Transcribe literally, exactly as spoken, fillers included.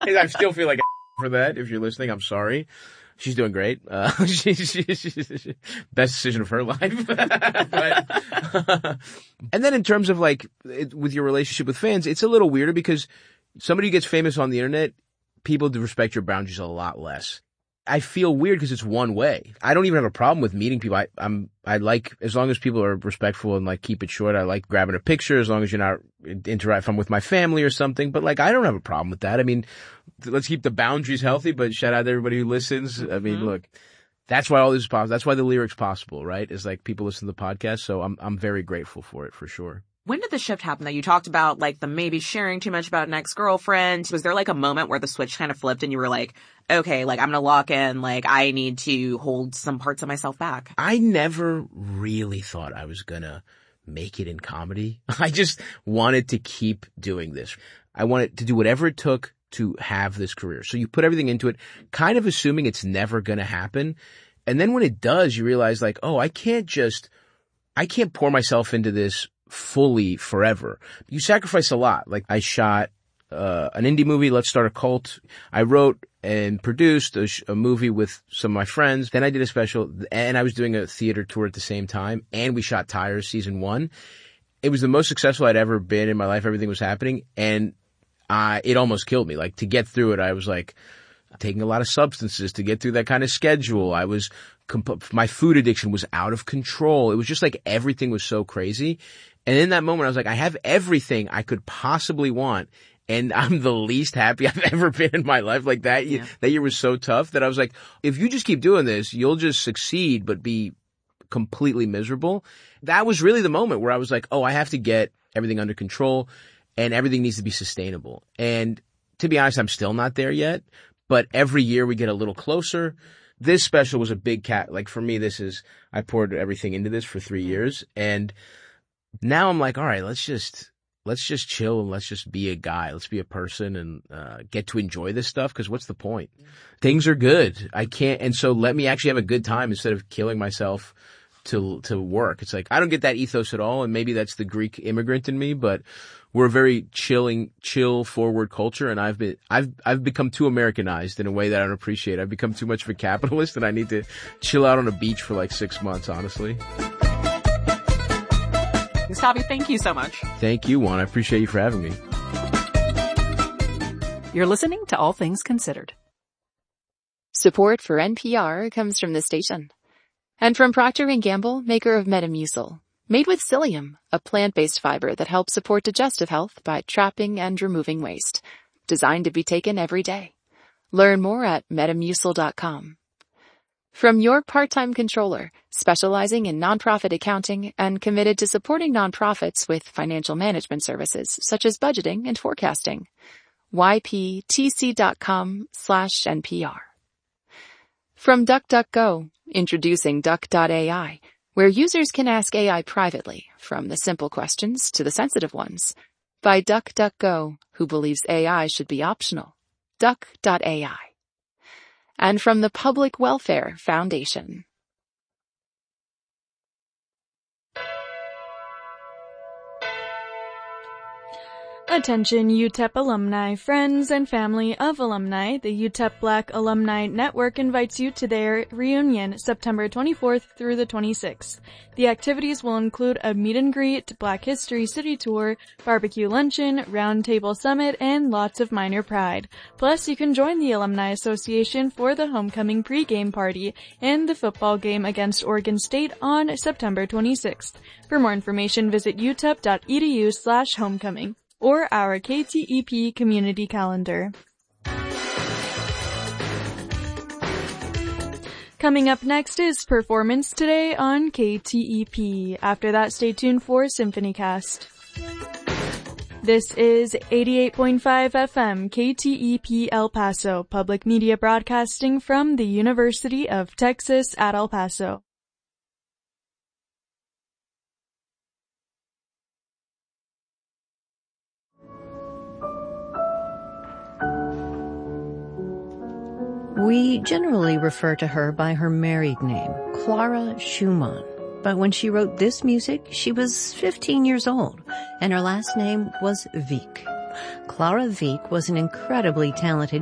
I still feel like a for that. If you're listening, I'm sorry. She's doing great. Uh, she, she, she, she, best decision of her life. But, and then in terms of like, it, with your relationship with fans, it's a little weirder because somebody who gets famous on the internet, people do respect your boundaries a lot less. I feel weird because it's one way. I don't even have a problem with meeting people. I, I'm, I like, as long as people are respectful and like keep it short, I like grabbing a picture as long as you're not interact, if I'm with my family or something. But like, I don't have a problem with that. I mean, let's keep the boundaries healthy, but shout out to everybody who listens. I mean, mm-hmm. look, that's why all this is possible. That's why the Lyric's possible, right? Is like people listen to the podcast. So I'm, I'm very grateful for it for sure. When did the shift happen that you talked about, like the maybe sharing too much about an ex-girlfriend? Was there like a moment where the switch kind of flipped and you were like, okay, like I'm going to lock in, like I need to hold some parts of myself back? I never really thought I was going to make it in comedy. I just wanted to keep doing this. I wanted to do whatever it took to have this career. So you put everything into it, kind of assuming it's never going to happen. And then when it does, you realize like, oh, I can't just, I can't pour myself into this fully forever. You sacrifice a lot. Like I shot uh an indie movie, Let's Start a Cult. I wrote and produced a, sh- a movie with some of my friends. Then I did a special, and I was doing a theater tour at the same time. And we shot Tires season one. It was the most successful I'd ever been in my life. Everything was happening, and I it almost killed me. Like to get through it, I was like taking a lot of substances to get through that kind of schedule. I was comp- my food addiction was out of control. It was just like everything was so crazy. And in that moment, I was like, I have everything I could possibly want, and I'm the least happy I've ever been in my life. Like that, yeah. that year was so tough that I was like, if you just keep doing this, you'll just succeed, but be completely miserable. That was really the moment where I was like, oh, I have to get everything under control, and everything needs to be sustainable. And to be honest, I'm still not there yet, but every year we get a little closer. This special was a big cat. Like for me, this is, I poured everything into this for three years, and now I'm like, all right, let's just, let's just chill and let's just be a guy. Let's be a person and, uh, get to enjoy this stuff. Cause what's the point? Things are good. I can't. And so let me actually have a good time instead of killing myself to, to work. It's like, I don't get that ethos at all. And maybe that's the Greek immigrant in me, but we're a very chilling, chill forward culture. And I've been, I've, I've become too Americanized in a way that I don't appreciate. I've become too much of a capitalist, and I need to chill out on a beach for like six months, honestly. Gustavo, thank you so much. Thank you, Juan. I appreciate you for having me. You're listening to All Things Considered. Support for N P R comes from the station. And from Procter and Gamble, maker of Metamucil. Made with psyllium, a plant-based fiber that helps support digestive health by trapping and removing waste. Designed to be taken every day. Learn more at metamucil dot com. From your part-time controller, specializing in nonprofit accounting and committed to supporting nonprofits with financial management services such as budgeting and forecasting. Y P T C dot com slash N P R. From DuckDuckGo, introducing Duck dot A I, where users can ask A I privately, from the simple questions to the sensitive ones. By DuckDuckGo, who believes A I should be optional. Duck dot A I. And from the Public Welfare Foundation. Attention U T E P alumni, friends, and family of alumni. The U T E P Black Alumni Network invites you to their reunion September twenty-fourth through the twenty-sixth. The activities will include a meet and greet, Black History City Tour, barbecue luncheon, roundtable summit, and lots of minor pride. Plus, you can join the Alumni Association for the homecoming pregame party and the football game against Oregon State on September twenty-sixth. For more information, visit u t e p dot e d u slash homecoming. Or our K T E P community calendar. Coming up next is Performance Today on K T E P. After that, stay tuned for SymphonyCast. This is eighty-eight point five F M K T E P El Paso, public media broadcasting from the University of Texas at El Paso. We generally refer to her by her married name, Clara Schumann. But when she wrote this music, she was fifteen years old, and her last name was Wieck. Clara Wieck was an incredibly talented